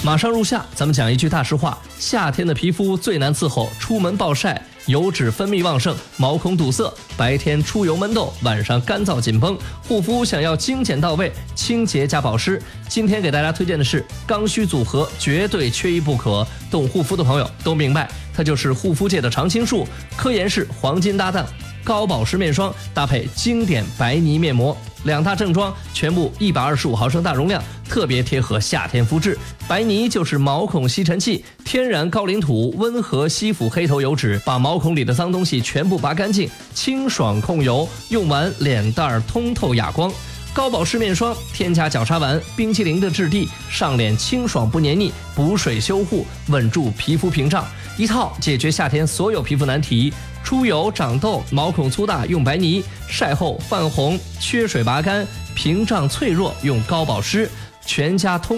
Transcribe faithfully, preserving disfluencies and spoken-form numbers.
马上入夏，咱们讲一句大实话：夏天的皮肤最难伺候，出门暴晒，油脂分泌旺盛，毛孔堵塞，白天出油闷痘，晚上干燥紧绷。护肤想要精简到位，清洁加保湿。今天给大家推荐的是刚需组合，绝对缺一不可。懂护肤的朋友都明白，它就是护肤界的常青树，科颜氏黄金搭档。高保湿面霜搭配经典白泥面膜，两大正装，全部一百二十五毫升大容量，特别贴合夏天肤质。白泥就是毛孔吸尘器，天然高岭土，温和吸附黑头油脂，把毛孔里的脏东西全部拔干净，清爽控油，用完脸蛋通透哑光。高保湿面霜添加角鲨烷、冰淇淋的质地，上脸清爽不黏腻，补水修护，稳住皮肤屏障，一套解决夏天所有皮肤难题。出油、长痘、毛孔粗大用白泥，晒后泛红、缺水拔干、屏障脆弱用高保湿，全家通